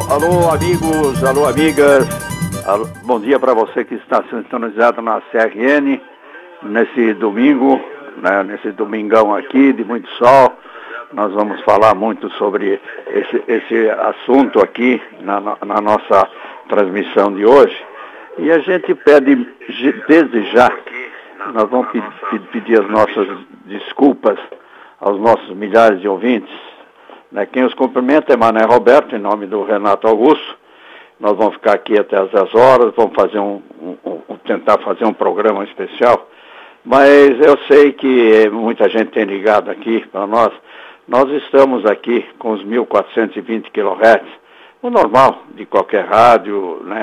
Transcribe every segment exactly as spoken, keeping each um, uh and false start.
Alô, amigos, alô, amigas. Alô, bom dia para você que está sintonizado na C R N nesse domingo, né, nesse domingão aqui de muito sol. Nós vamos falar muito sobre esse, esse assunto aqui na, na nossa transmissão de hoje. E a gente pede, desde já, nós vamos pedir, pedir as nossas desculpas aos nossos milhares de ouvintes. Né? Quem os cumprimenta é Mané Roberto, em nome do Renato Augusto. Nós vamos ficar aqui até as dez horas, vamos fazer um, um, um, tentar fazer um programa especial. Mas eu sei que muita gente tem ligado aqui para nós. Nós estamos aqui com os mil quatrocentos e vinte quilohertz, o normal de qualquer rádio, né?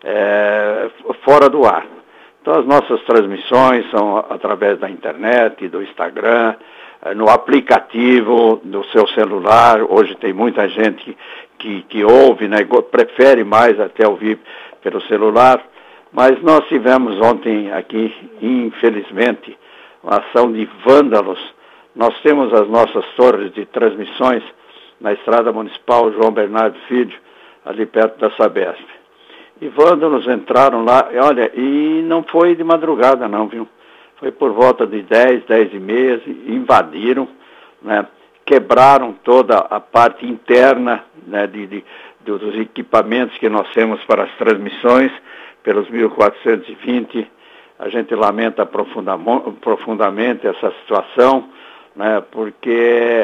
É, fora do ar. Então as nossas transmissões são através da internet, do Instagram, no aplicativo do seu celular. Hoje tem muita gente que, que, que ouve, né, prefere mais até ouvir pelo celular. Mas nós tivemos ontem aqui, infelizmente, uma ação de vândalos. Nós temos as nossas torres de transmissões na Estrada Municipal João Bernardo Filho, ali perto da Sabesp. E vândalos entraram lá, olha, e não foi de madrugada não, viu? Foi por volta de dez, dez e meia, invadiram, né? Quebraram toda a parte interna, né, de, de, dos equipamentos que nós temos para as transmissões, pelos mil quatrocentos e vinte. A gente lamenta profundamente essa situação, né, porque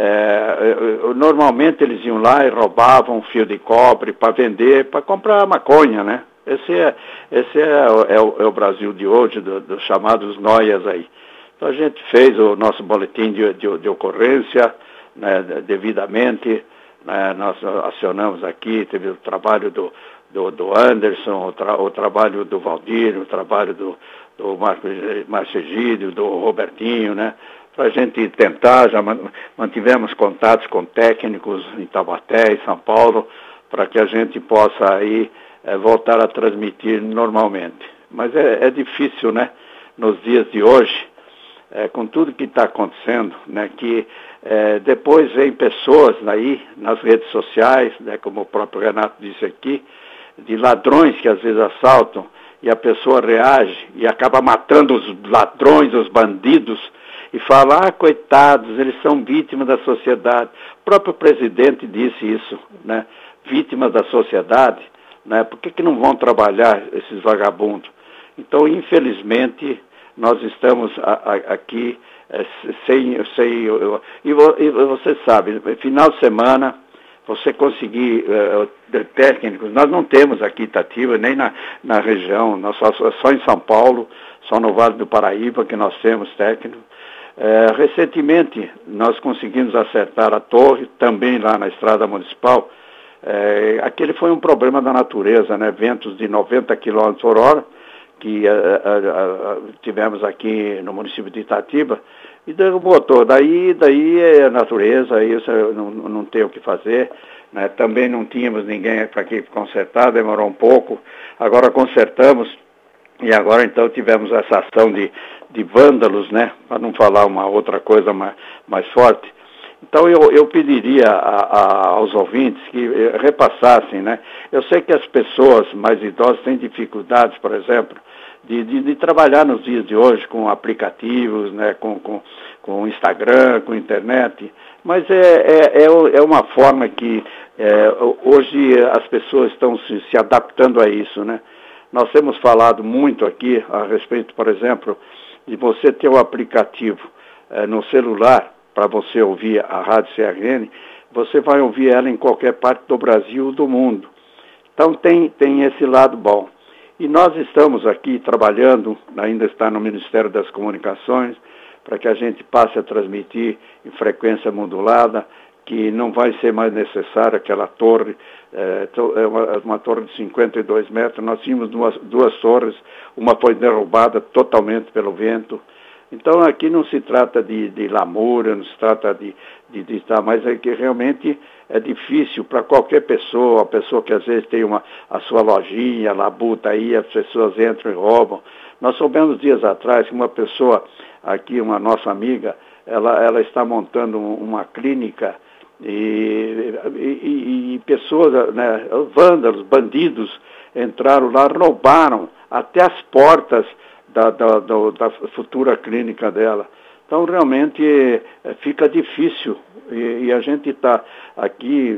é, normalmente eles iam lá e roubavam fio de cobre para vender, para comprar maconha, né? Esse é, esse é, é, o, é o Brasil de hoje, dos do chamados noias aí. Então a gente fez o nosso boletim de, de, de ocorrência, né, devidamente, né, nós acionamos aqui, teve o trabalho do, do, do Anderson, o, tra, o trabalho do Valdir, o trabalho do, do Márcio Egídio, do Robertinho, né? Para a gente tentar, já mantivemos contatos com técnicos em Taubaté, em São Paulo, para que a gente possa aí é, voltar a transmitir normalmente. Mas é, é difícil, né, nos dias de hoje, é, com tudo que está acontecendo, né, que é, depois vem pessoas aí nas redes sociais, né, como o próprio Renato disse aqui, de ladrões que às vezes assaltam, e a pessoa reage e acaba matando os ladrões, os bandidos, e fala, ah, coitados, eles são vítimas da sociedade. O próprio presidente disse isso, né? Vítimas da sociedade, né? Por que que não vão trabalhar esses vagabundos? Então, infelizmente, nós estamos a, a, aqui é, sem... sem eu, e, e você sabe, final de semana, você conseguir é, técnicos, nós não temos aqui em Itatiba, nem na, na região, nós só, só em São Paulo, só no Vale do Paraíba que nós temos técnicos. É, recentemente nós conseguimos acertar a torre, também lá na Estrada Municipal. É, aquele foi um problema da natureza, né? Ventos de noventa quilômetros por hora, que a, a, a, tivemos aqui no município de Itatiba, e derrubou todo. Daí, daí é a natureza, aí isso não, não tem o que fazer, né? Também não tínhamos ninguém para que consertar, demorou um pouco, agora consertamos. E agora, então, tivemos essa ação de, de vândalos, né? Para não falar uma outra coisa mais, mais forte. Então, eu, eu pediria a, a, aos ouvintes que repassassem, né? Eu sei que as pessoas mais idosas têm dificuldades, por exemplo, de, de, de trabalhar nos dias de hoje com aplicativos, né? Com, com, com Instagram, com internet. Mas é, é, é uma forma que é, hoje as pessoas estão se, se adaptando a isso, né? Nós temos falado muito aqui a respeito, por exemplo, de você ter um aplicativo eh, no celular para você ouvir a Rádio C R N, você vai ouvir ela em qualquer parte do Brasil ou do mundo. Então tem, tem esse lado bom. E nós estamos aqui trabalhando, ainda está no Ministério das Comunicações, para que a gente passe a transmitir em frequência modulada, que não vai ser mais necessária aquela torre, é, é uma, uma torre de cinquenta e dois metros. Nós tínhamos duas, duas torres, uma foi derrubada totalmente pelo vento. Então aqui não se trata de, de lamúria, não se trata de, de, de estar, mas é que realmente é difícil para qualquer pessoa, a pessoa que às vezes tem uma, a sua lojinha, labuta aí, as pessoas entram e roubam. Nós soubemos dias atrás que uma pessoa, aqui uma nossa amiga, ela, ela está montando uma clínica E, e, e pessoas, né, vândalos, bandidos, entraram lá, roubaram até as portas da, da, da, da futura clínica dela. Então, realmente, fica difícil. E, e a gente está aqui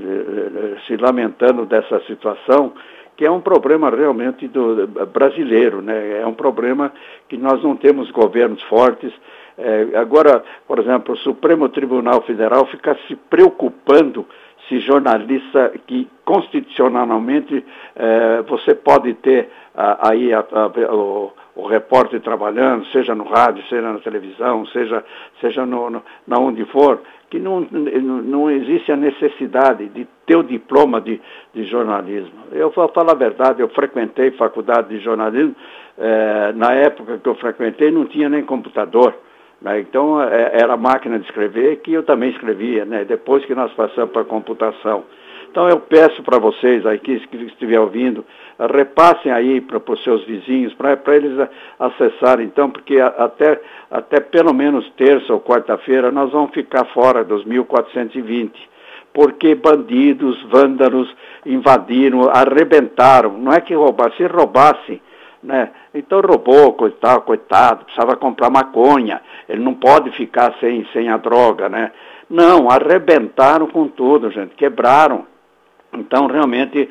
se lamentando dessa situação, que é um problema realmente do, brasileiro, né? É um problema que nós não temos governos fortes. É, agora, por exemplo, o Supremo Tribunal Federal fica se preocupando se jornalista que constitucionalmente é, você pode ter a, aí a, a, o, o repórter trabalhando, seja no rádio, seja na televisão, seja, seja no, no, na onde for, que não, não existe a necessidade de ter o diploma de, de jornalismo. Eu vou falar a verdade, eu frequentei faculdade de jornalismo, é, na época que eu frequentei não tinha nem computador. Né? Então, é, era máquina de escrever que eu também escrevia, né? Depois que nós passamos para a computação. Então, eu peço para vocês aí que, que estiver ouvindo, repassem aí para os seus vizinhos, para eles acessarem, então, porque a, até, até pelo menos terça ou quarta-feira nós vamos ficar fora dos mil quatrocentos e vinte, porque bandidos, vândalos invadiram, arrebentaram, não é que roubaram, se roubassem, né? Então roubou, coitado, coitado, precisava comprar maconha, ele não pode ficar sem, sem a droga, né? Não, arrebentaram com tudo, gente, quebraram. Então, realmente,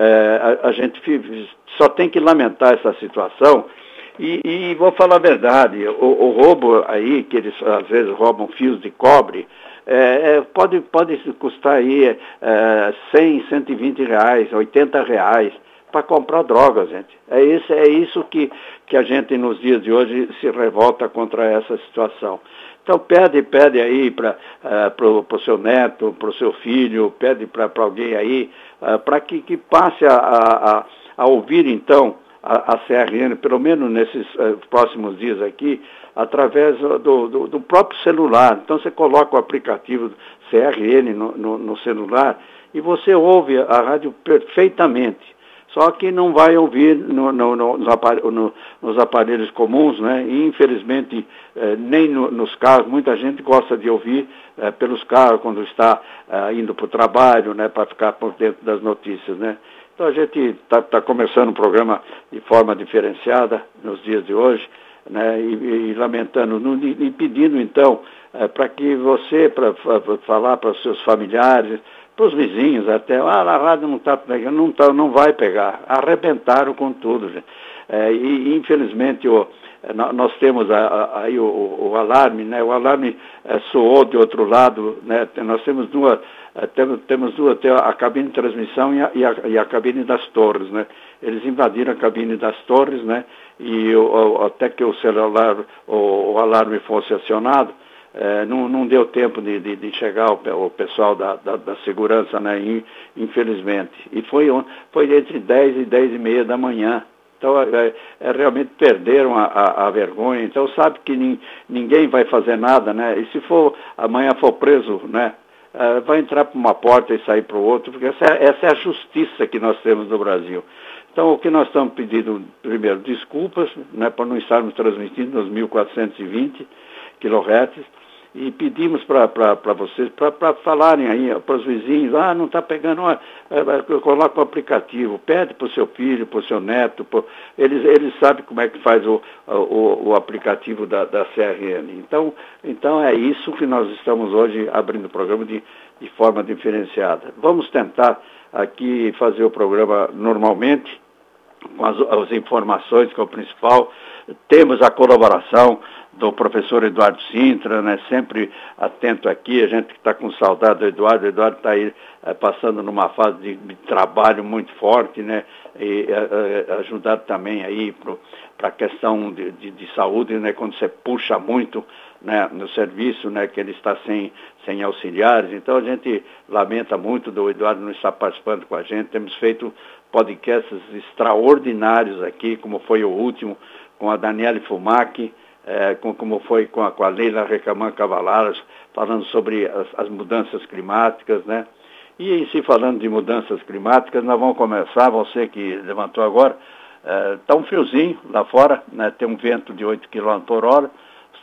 é, a, a gente só tem que lamentar essa situação. E, e vou falar a verdade, o, o roubo aí, que eles às vezes roubam fios de cobre, é, é, pode, pode custar aí é, cem, cento e vinte reais, oitenta reais, para comprar droga, gente. É isso, é isso que, que a gente, nos dias de hoje, se revolta contra essa situação. Então, pede, pede aí para uh, o seu neto, para o seu filho, pede para alguém aí, uh, para que, que passe a, a, a ouvir, então, a, a C R N, pelo menos nesses uh, próximos dias aqui, através do, do, do próprio celular. Então, você coloca o aplicativo C R N no, no, no celular e você ouve a rádio perfeitamente. Só que não vai ouvir no, no, no, nos, aparelhos, no, nos aparelhos comuns, né? E infelizmente eh, nem no, nos carros, muita gente gosta de ouvir eh, pelos carros quando está eh, indo para o trabalho, né? Para ficar por dentro das notícias, né? Então a gente está tá começando o programa de forma diferenciada nos dias de hoje, né? E, e lamentando, no, e pedindo então eh, para que você, para falar para os seus familiares, para os vizinhos até, ah, a rádio não está pegando, não, tá, não vai pegar, arrebentaram com tudo, gente. É, e infelizmente o, nós temos a, a, aí o, o, o alarme, né? O alarme é, soou de outro lado, né? Nós temos duas, é, temos, temos duas, tem a cabine de transmissão e a, e, a, e a cabine das torres, né? Eles invadiram a cabine das torres, né? E o, o, até que o celular, o, o alarme fosse acionado, É, não, não deu tempo de, de, de chegar o, o pessoal da, da, da segurança, né, infelizmente. E foi, foi entre dez e dez e meia da manhã. Então, é, é, realmente perderam a, a, a vergonha. Então, sabe que nin, ninguém vai fazer nada, né? E se for, amanhã for preso, né, é, vai entrar por uma porta e sair para o outro, porque essa é, essa é a justiça que nós temos no Brasil. Então, o que nós estamos pedindo, primeiro, desculpas, né, por não estarmos transmitindo nos mil quatrocentos e vinte quilohertz, e pedimos para vocês, para falarem aí para os vizinhos, ah, não está pegando, ó, coloca o aplicativo, pede para o seu filho, para o seu neto, pro, eles, eles sabem como é que faz o, o, o aplicativo da, da C R N. Então, então é isso que nós estamos hoje abrindo o programa de, de forma diferenciada. Vamos tentar aqui fazer o programa normalmente, com as, as informações, que é o principal. Temos a colaboração do professor Eduardo Sintra, né, sempre atento aqui, a gente que está com saudade do Eduardo, o Eduardo está aí é, passando numa fase de, de trabalho muito forte, né, e é, é, ajudado também aí para a questão de, de, de saúde, né, quando você puxa muito, né, no serviço, né, que ele está sem, sem auxiliares. Então a gente lamenta muito do Eduardo não estar participando com a gente. Temos feito podcasts extraordinários aqui, como foi o último com a Daniele Fumac, É, com, como foi com a, com a Leila Recamã Cavalaras, falando sobre as, as mudanças climáticas, né? E em si, falando de mudanças climáticas, nós vamos começar, você que levantou agora, está é, um friozinho lá fora, né? Tem um vento de oito quilômetros por hora,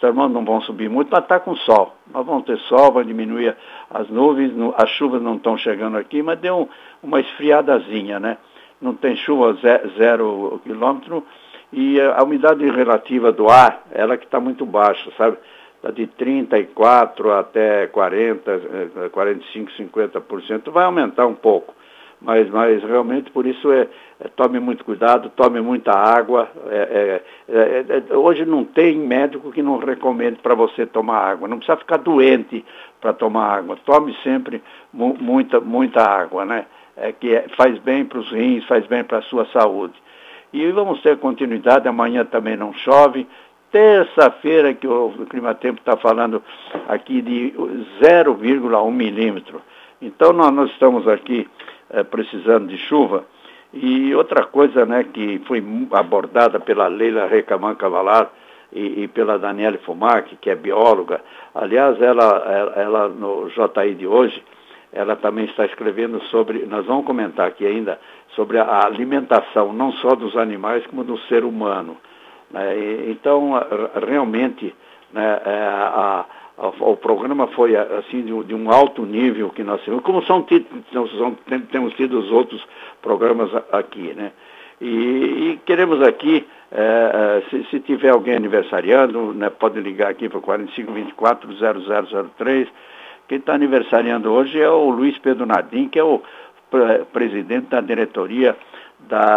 termômetros não vão subir muito, mas está com sol. Nós vamos ter sol, vai diminuir as nuvens, as chuvas não estão chegando aqui, mas deu um, uma esfriadazinha, né? Não tem chuva zero quilômetro e a umidade relativa do ar, ela que está muito baixa, sabe? Está de trinta e quatro até quarenta, quarenta e cinco, cinquenta por cento, vai aumentar um pouco. Mas, mas realmente por isso é, é tome muito cuidado, tome muita água. É, é, é, é, hoje não tem médico que não recomende para você tomar água. Não precisa ficar doente para tomar água. Tome sempre mu muita, muita água, né? É que é, faz bem para os rins, faz bem para a sua saúde. E vamos ter continuidade, amanhã também não chove. Terça-feira que o Climatempo está falando aqui de zero vírgula um milímetro. Então nós, nós estamos aqui é, precisando de chuva. E outra coisa, né, que foi abordada pela Leila Recaman Cavalar e, e pela Daniele Fumac, que é bióloga. Aliás, ela, ela, ela no J I de hoje, ela também está escrevendo sobre, nós vamos comentar aqui ainda, sobre a alimentação, não só dos animais, como do ser humano. Né? E, então, realmente, né, a, a, o programa foi assim de, de um alto nível que nós temos, como são, nós temos tido os outros programas aqui, né? E, e queremos aqui, é, se, se tiver alguém aniversariando, né, pode ligar aqui para quarenta e cinco, vinte e quatro, zero zero zero três. Quem está aniversariando hoje é o Luiz Pedro Nadim, que é o pre- presidente da diretoria da